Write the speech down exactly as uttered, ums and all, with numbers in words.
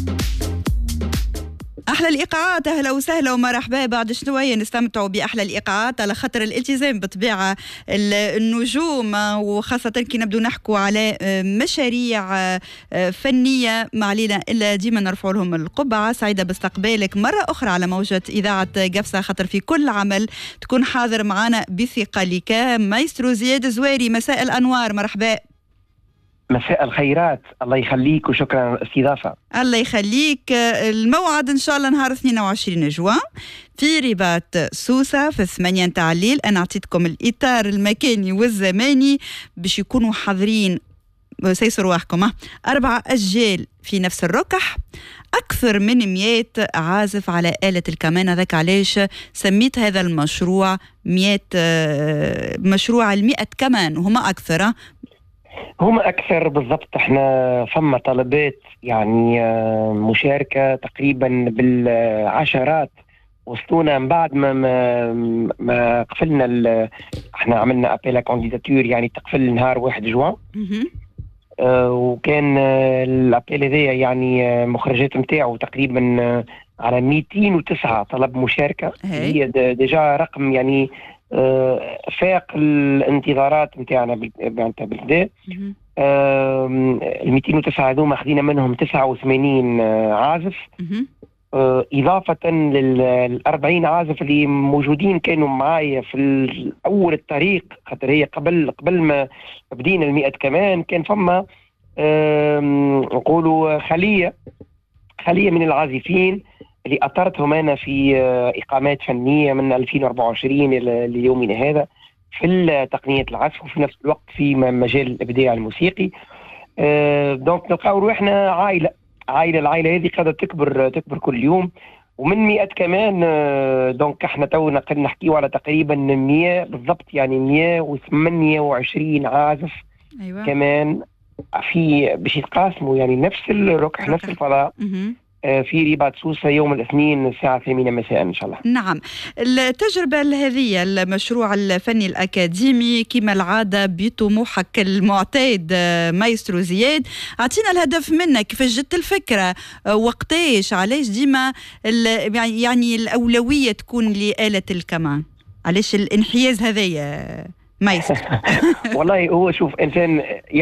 أحلى الإيقاعات، أهلا وسهلا ومرحبا. بعد شوية نستمتعوا بأحلى الإيقاعات على خاطر الالتزام بطبيعة النجوم، وخاصة كي نبدو نحكوا على مشاريع فنية ما علينا إلا ديما نرفع لهم القبعة. سعيدة باستقبالك مرة أخرى على موجة إذاعة قفصة، خاطر في كل عمل تكون حاضر معنا بثقلك. مايسترو زياد زواري، مساء الأنوار، مرحبا. مساء الخيرات، الله يخليك وشكرا على الاستضافة. الله يخليك. الموعد إن شاء الله نهار اثنين وعشرين جوان في رباط سوسة في الثمانية نتاع الليل. أنا أعطيتكم الإطار المكاني والزماني باش يكونوا حاضرين، سيسروا رواحكم. أربعة أجيال في نفس الركح، أكثر من مئة عازف على آلة الكمان. هذاك علاش سميت هذا المشروع مئة مشروع المئة كمان، وهما أكثر هم أكثر بالضبط. احنا فما طلبات يعني مشاركة تقريبا بالعشرات وصلونا من بعد ما ما, ما قفلنا. احنا عملنا أبيلا كانديداتور يعني تقفل نهار واحد جوان، اه وكان الأبيل هذا يعني مخرجات متاعه تقريبا على مئتين وتسعة طلب مشاركة. هي ديجا رقم يعني فاق الانتظارات نتاعنا بالكدا. ال مئتين وتسعة هذوما خذينا منهم تسعة وثمانين عازف، إضافة لل أربعين عازف اللي موجودين كانوا معايا في أول الطريق، خاطر هي قبل قبل ما بدينا المئة كمان كان فما نقولوا خلية خلية من العازفين اللي أطرتهم أنا في إقامات فنية من ألفين وأربعة وعشرين ليومنا هذا في تقنية العزف، وفي نفس الوقت في مجال الإبداع الموسيقي. دونك نلقاو روحنا عائلة عائلة العائلة هذه قاعدة تكبر تكبر كل يوم، ومن مئة كمان. دونك احنا تونا قد نحكيو على تقريبا مئة بالضبط، يعني مئة وثمانية وعشرين عازف. أيوة. كمان في باش يتقاسموا يعني نفس الركح نفس الفضاء في رباط سوسة يوم الاثنين الساعة ثمانية مساء إن شاء الله. نعم، التجربة هذه المشروع الفني الأكاديمي كما العادة بطموحك المعتاد مايسترو زياد، أعطينا الهدف منك، كيفاش جت الفكرة، وقتاش، علاش ديما يعني الأولوية تكون لآلة الكمان، علاش الانحياز هذايا مايسترو؟ والله هو شوف إنسان